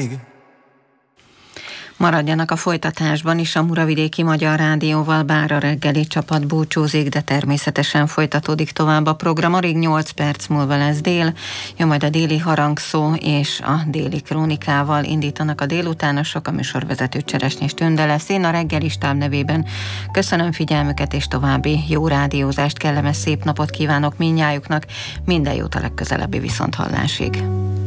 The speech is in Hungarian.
még. Maradjanak a folytatásban is a Muravidéki Magyar Rádióval, bár a reggeli csapat búcsúzik, de természetesen folytatódik tovább a program. Alig 8 perc múlva lesz dél, jön majd a déli harangszó és a déli krónikával indítanak a délutánosok, a műsorvezető Cseresnyés Tünde lesz. Én a reggeli stáb nevében köszönöm figyelmüket, és további jó rádiózást, kellemes szép napot kívánok mindnyájuknak, minden jót a legközelebbi viszonthallásig.